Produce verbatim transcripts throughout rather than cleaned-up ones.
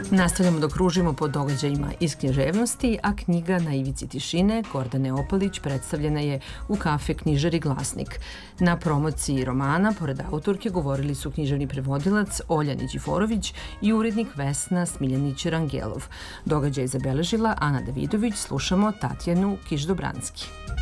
Nastavljamo da kružimo po događajima iz književnosti, a knjiga Na ivici tišine Gordane Opalić predstavljena je u kafe Knjižari Glasnik. Na promociji romana, pored autorke, govorili su književni prevodilac Olja Niđiforović i urednik Vesna Smiljanić-Rangelov. Događaj je zabeležila Ana Davidović, slušamo Tatjanu Kiš-Dobranski.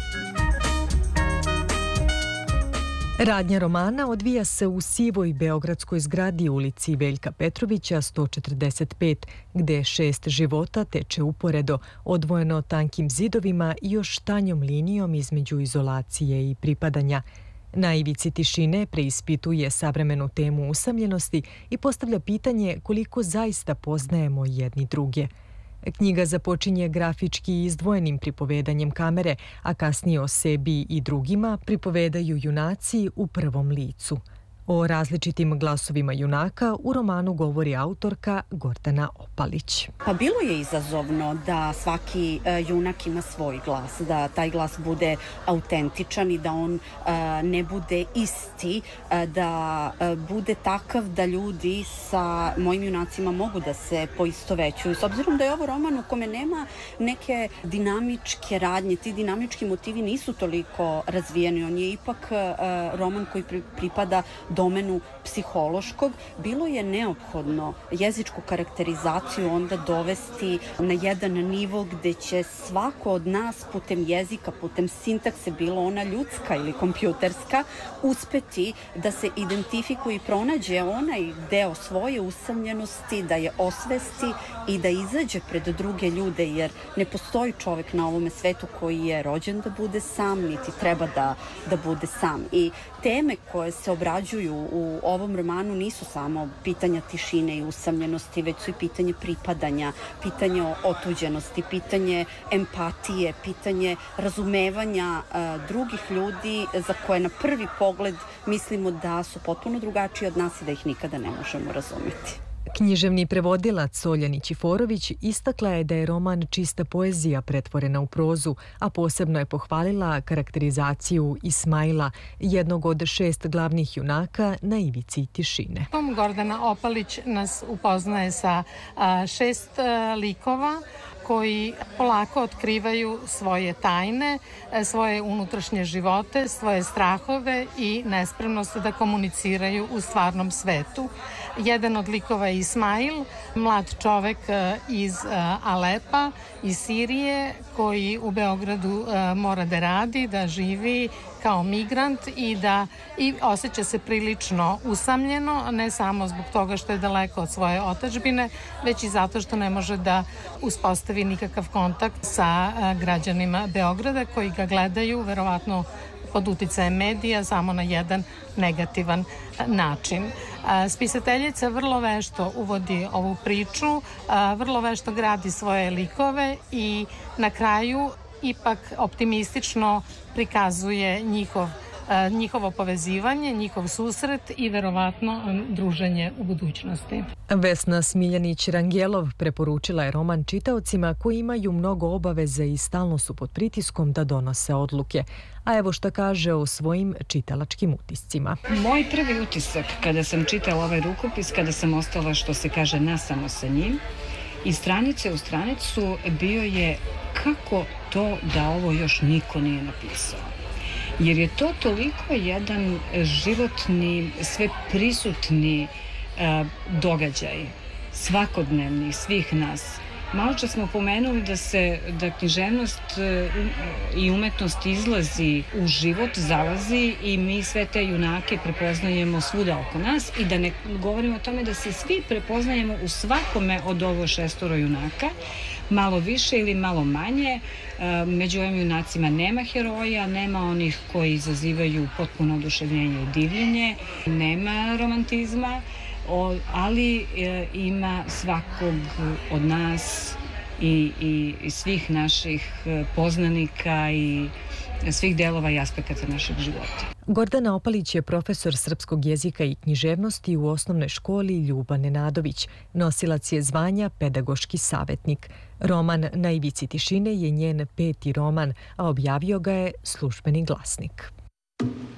Radnja romana odvija se u sivoj beogradskoj zgradi ulici Veljka Petrovića sto četrdeset pet, gde šest života teče uporedo, odvojeno tankim zidovima i još tanjom linijom između izolacije i pripadanja. Na ivici tišine preispituje savremenu temu usamljenosti i postavlja pitanje koliko zaista poznajemo jedni druge. Knjiga započinje grafički izdvojenim pripovedanjem kamere, a kasnije o sebi i drugima pripovedaju junaci u prvom licu. O različitim glasovima junaka u romanu govori autorka Gordana Opalić. Pa bilo je izazovno da svaki uh, junak ima svoj glas, da taj glas bude autentičan i da on uh, ne bude isti, uh, da uh, bude takav da ljudi sa mojim junacima mogu da se poistovećuju. S obzirom da je ovo roman u kome nema neke dinamičke radnje, ti dinamički motivi nisu toliko razvijeni, on je ipak uh, roman koji pri, pripada domenu psihološkog, bilo je neophodno jezičku karakterizaciju onda dovesti na jedan nivo gde će svako od nas putem jezika, putem sintakse, bilo ona ljudska ili kompjuterska, uspeti da se identifikuje i pronađe onaj deo svoje usamljenosti, da je osvesti i da izađe pred druge ljude, jer ne postoji čovek na ovome svetu koji je rođen da bude sam, niti treba da, da bude sam. I teme koje se obrađuju u ovom romanu nisu samo pitanja tišine i usamljenosti, već su i pitanje pripadanja, pitanje otuđenosti, pitanje empatije, pitanje razumevanja uh, drugih ljudi za koje na prvi pogled mislimo da su potpuno drugačiji od nas i da ih nikada ne možemo razumjeti. Književni prevodilac Olja Niđiforović istakla je da je roman čista poezija pretvorena u prozu, a posebno je pohvalila karakterizaciju Ismaila, jednog od šest glavnih junaka na ivici tišine. Gordana Opalić nas upoznaje sa a, šest a, likova koji polako otkrivaju svoje tajne, svoje unutrašnje živote, svoje strahove i nespremnost da komuniciraju u stvarnom svetu. Jedan od likova je Ismail, mlad čovek iz Alepa, iz Sirije, koji u Beogradu mora da radi, da živi kao migrant i da i osjeća se prilično usamljeno, ne samo zbog toga što je daleko od svoje otadžbine, već i zato što ne može da uspostavi nikakav kontakt sa građanima Beograda koji ga gledaju, verovatno pod uticajem medija, samo na jedan negativan način. Spisateljica vrlo vešto uvodi ovu priču, vrlo vešto gradi svoje likove i na kraju ipak optimistično prikazuje njihov, njihovo povezivanje, njihov susret i verovatno druženje u budućnosti. Vesna Smiljanić-Rangelov preporučila je roman čitaocima koji imaju mnogo obaveze i stalno su pod pritiskom da donose odluke. A evo šta kaže o svojim čitalačkim utiscima. Moj prvi utisak kada sam čitala ovaj rukopis, kada sam ostala, što se kaže, nasamo sa njim, iz stranice u stranicu bio je kako to da ovo još niko nije napisao. Jer je to toliko jedan životni, sve prisutni uh, događaj, svakodnevni, svih nas. Malo čas smo pomenuli da se da književnost i umetnost izlazi u život, zalazi i mi sve te junake prepoznajemo svuda oko nas i da ne govorimo o tome da se svi prepoznajemo u svakome od ovo šestoro junaka, malo više ili malo manje. Među ovim junacima nema heroja, nema onih koji izazivaju potpuno oduševljenje i divljenje, nema romantizma, O, ali e, ima svakog od nas i, i, i svih naših poznanika i svih delova i aspekata našeg života. Gordana Opalić je profesor srpskog jezika i književnosti u osnovnoj školi Ljuba Nenadović. Nosilac je zvanja pedagoški savjetnik. Roman Na ivici tišine je njen peti roman, a objavio ga je Službeni glasnik.